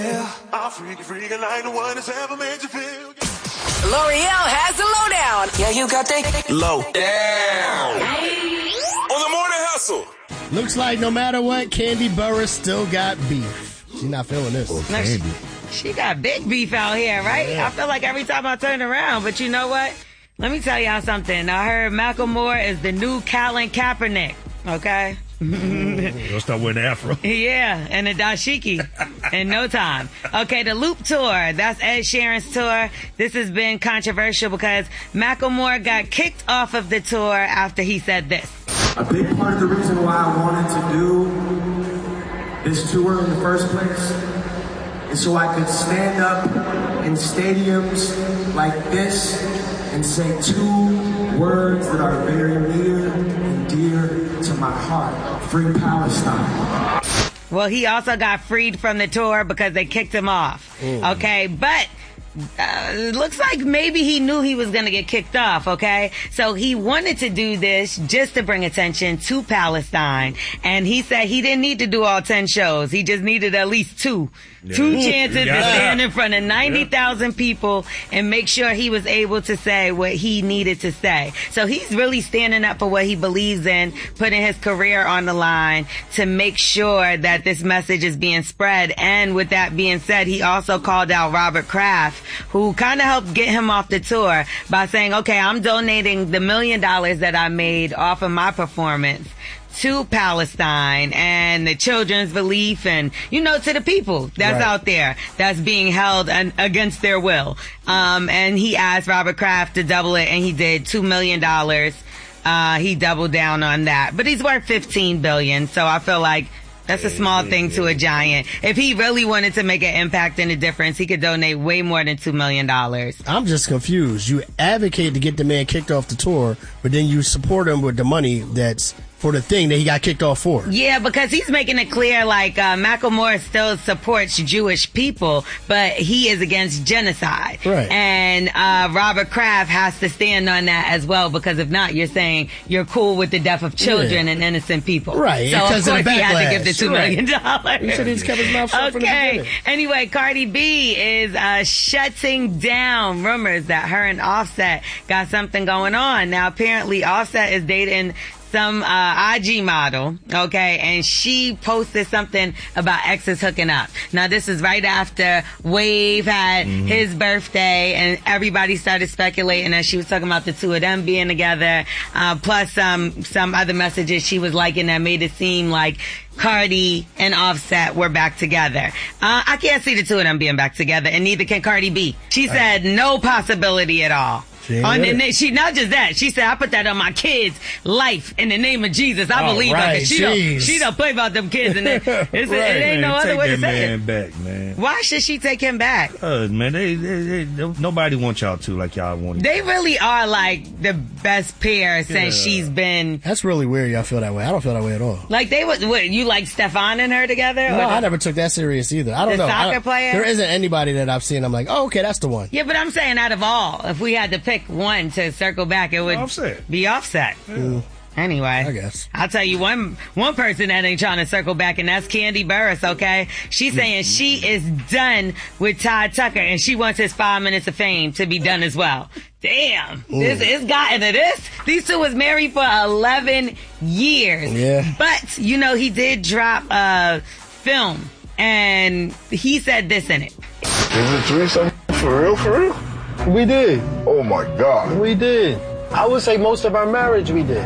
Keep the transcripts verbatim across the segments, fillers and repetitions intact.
I'm freaking, freaking like the one that's ever made you feel. L'Oreal has the lowdown. Yeah, you got that low down. On the morning hustle. Looks like no matter what, Kandi Burruss still got beef. She's not feeling this. Oh, Kandi. She got big beef out here, right? Yeah. I feel like every time I turn around, but you know what? Let me tell y'all something. I heard Macklemore is the new Colin Kaepernick, okay? You'll start wearing the afro. Yeah, and a dashiki in no time. Okay, the Loop Tour. That's Ed Sheeran's tour. This has been controversial because Macklemore got kicked off of the tour after he said this. A big part of the reason why I wanted to do this tour in the first place is so I could stand up in stadiums like this and say two words that are very near and dear to my heart. Free Palestine. Well, he also got freed from the tour because they kicked him off. Mm. Okay, but Uh, it looks like maybe he knew he was going to get kicked off, okay? So he wanted to do this just to bring attention to Palestine. And he said he didn't need to do all ten shows. He just needed at least two. Yeah. Two chances to stand in front of ninety thousand yeah. people and make sure he was able to say what he needed to say. So he's really standing up for what he believes in, putting his career on the line to make sure that this message is being spread. And with that being said, he also called out Robert Kraft, who kind of helped get him off the tour by saying, okay, I'm donating the million dollars that I made off of my performance to Palestine and the children's relief and, you know, to the people that's right. out there that's being held an, against their will. Um, and he asked Robert Kraft to double it, and he did two million dollars. Uh, he doubled down on that. But he's worth fifteen billion dollars, so I feel like that's a small thing to a giant. If he really wanted to make an impact and a difference, he could donate way more than two million dollars. I'm just confused. You advocate to get the man kicked off the tour, but then you support him with the money that's for the thing that he got kicked off for. Yeah, because he's making it clear, like, uh, Macklemore still supports Jewish people, but he is against genocide. Right. And uh, Robert Kraft has to stand on that as well, because if not, you're saying you're cool with the death of children yeah. and innocent people. Right. So, of course, he had to give the two million dollars. Right. He said he just kept his mouth shut okay. from the beginning. Anyway, Cardi B is uh, shutting down rumors that her and Offset got something going on. Now, apparently, Offset is dating some uh, I G model, okay, and she posted something about exes hooking up. Now, this is right after Wave had mm-hmm. his birthday, and everybody started speculating that she was talking about the two of them being together, uh, plus um, some other messages she was liking that made it seem like Cardi and Offset were back together. Uh, I can't see the two of them being back together, and neither can Cardi B. She said no possibility at all. On the, she not just that. She said, "I put that on my kids' life in the name of Jesus. I oh, believe right, her." She don't, she don't play about them kids, and it, it's, right, it ain't man, no other way to say man it. Back, man. Why should she take him back? Uh, man, they, they, they, nobody wants y'all to like y'all want. They really are like the best pair since yeah. she's been. That's really weird. Y'all feel that way. I don't feel that way at all. Like they would. What, you like Stefan and her together? No, or I the, never took that serious either. I don't the know. Soccer don't, player. There isn't anybody that I've seen. I'm like, oh, okay, that's the one. Yeah, but I'm saying out of all, if we had to pick one to circle back, it would Offset. be Offset. Yeah. Anyway, I guess. I'll tell you one one person that ain't trying to circle back, and that's Kandi Burruss, okay? She's saying she is done with Todd Tucker, and she wants his five minutes of fame to be done as well. Damn. Ooh. This it's gotten to this. These two was married for eleven years. Yeah. But, you know, he did drop a film, and he said this in it. Is it threesome for real, for real? We did. Oh my God. We did. I would say most of our marriage we did.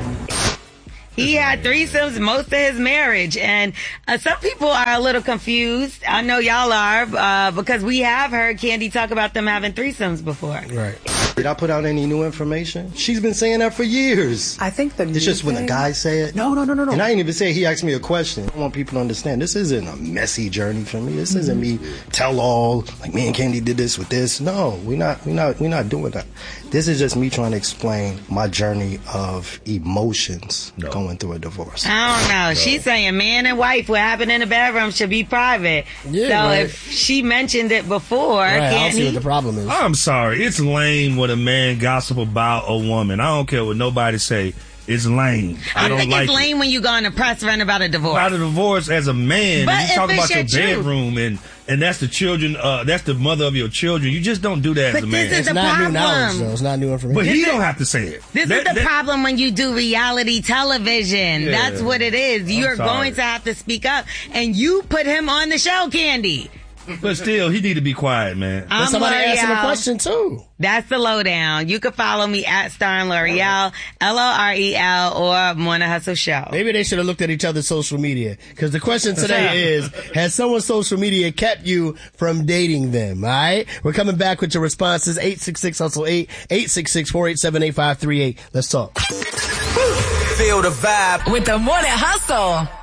He had threesomes most of his marriage, and uh, some people are a little confused. I know y'all are, uh, because we have heard Kandi talk about them having threesomes before. Right. Did I put out any new information? She's been saying that for years. I think the It's just thing... when the guy say it. No, no, no, no, no. And I didn't even say it. He asked me a question. I want people to understand this isn't a messy journey for me. This mm-hmm. isn't me tell all, like me and Kandi did this with this. No, we're not, we're not, we're not doing that. This is just me trying to explain my journey of emotions no. going through a divorce. I don't know. No. She's saying man and wife, what happened in the bedroom should be private. Yeah, so right. if she mentioned it before, right, can't I don't see he? what the problem is. I'm sorry. It's lame when a man gossip about a woman. I don't care what nobody say. It's lame. I, I don't think like it's lame it. when you go on a press run about a divorce. About a divorce as a man, But and you if talk it's about your, your truth. bedroom, and and that's the children. Uh, that's the mother of your children. You just don't do that But as a man. this is It's the not problem. new knowledge, though. It's not new information. But he don't have to say it. This That- is the that- problem when you do reality television. Yeah. That's what it is. You're sorry. going to have to speak up. And you put him on the show, Candy. But still, he need to be quiet, man. I'm Somebody asked him a L'Oreal. question, too. That's the lowdown. You can follow me at Star and L'Oreal, L O R E L, or Morning Hustle Show. Maybe they should have looked at each other's social media. Because the question today is, has someone's social media kept you from dating them? All right? We're coming back with your responses. eight six six hustle eight, eight six six, four eight seven, eight five three eight. Let's talk. Feel the vibe With the Morning Hustle.